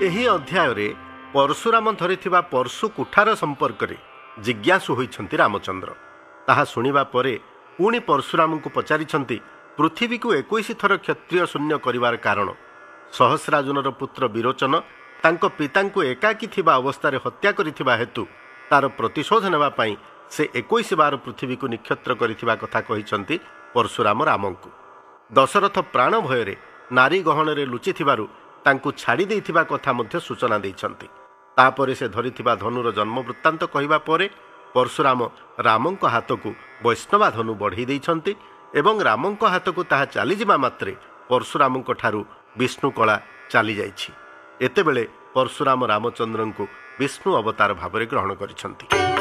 ଏହି ଅଧ୍ୟାୟରେ ପରଶୁରାମ ଧରିଥିବା ପରଶୁ କୁଠାର ସମ୍ପର୍କରେ ଜିଜ୍ଞାସୁ ହୋଇଛନ୍ତି ରାମଚନ୍ଦ୍ର। ତାହା ଶୁଣିବା ପରେ ପୁଣି ପରଶୁରାମଙ୍କୁ ପଚାରିଛନ୍ତି ପୃଥିବୀକୁ 21 ଥର କ୍ଷତ୍ରିୟ ଶୂନ୍ୟ କରିବାର କାରଣ। ସହସ୍ରାର୍ଜୁନର ପୁତ୍ର ବିରୋଚନ ତାଙ୍କ ପିତାଙ୍କୁ ଏକାକୀ ଥିବା ଅବସ୍ଥାରେ ହତ୍ୟା କରିଥିବା ହେତୁ ତାର ପ୍ରତିଶୋଧ ନେବା ପାଇଁ ସେ 21 ବାର ପୃଥିବୀକୁ ନିକ୍ଷତ୍ର କରିଥିବା କଥା କହିଛନ୍ତି ପରଶୁରାମ ରାମଙ୍କୁ। ଦଶରଥ ପ୍ରାଣ ଭୟରେ ନାରୀ ଗହଣରେ ଲୁଚିଥିବାରୁ ତାଙ୍କୁ ଛାଡ଼ି ଦେଇଥିବା କଥା ମଧ୍ୟ ସୂଚନା ଦେଇଛନ୍ତି। ତାପରେ ସେ ଧରିଥିବା ଧନୁର ଜନ୍ମ ବୃତ୍ତାନ୍ତ କହିବା ପରେ ପରଶୁରାମ ରାମଙ୍କ ହାତକୁ ବୈଷ୍ଣବା ଧନୁ ବଢ଼େଇ ଦେଇଛନ୍ତି ଏବଂ ରାମଙ୍କ ହାତକୁ ତାହା ଚାଲିଯିବା ମାତ୍ରେ ପରଶୁରାମଙ୍କ ଠାରୁ ବିଷ୍ଣୁ କଳା ଚାଲିଯାଇଛି। ଏତେବେଳେ ପରଶୁରାମ ରାମଚନ୍ଦ୍ରଙ୍କୁ ବିଷ୍ଣୁ ଅବତାର ଭାବରେ ଗ୍ରହଣ କରିଛନ୍ତି।